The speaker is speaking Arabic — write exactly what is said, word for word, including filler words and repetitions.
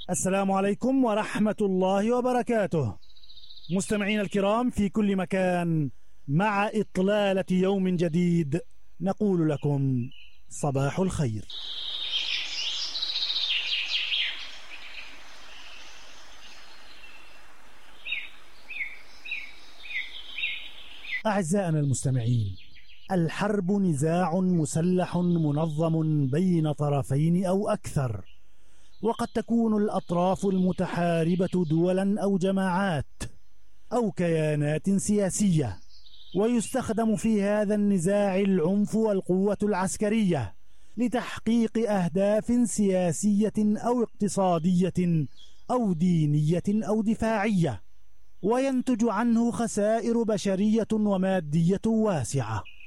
السلام عليكم ورحمة الله وبركاته. مستمعين الكرام في كل مكان، مع إطلالة يوم جديد نقول لكم صباح الخير. أعزائنا المستمعين، الحرب نزاع مسلح منظم بين طرفين أو أكثر، وقد تكون الأطراف المتحاربة دولا أو جماعات أو كيانات سياسية، ويستخدم في هذا النزاع العنف والقوة العسكرية لتحقيق أهداف سياسية أو اقتصادية أو دينية أو دفاعية، وينتج عنه خسائر بشرية ومادية واسعة.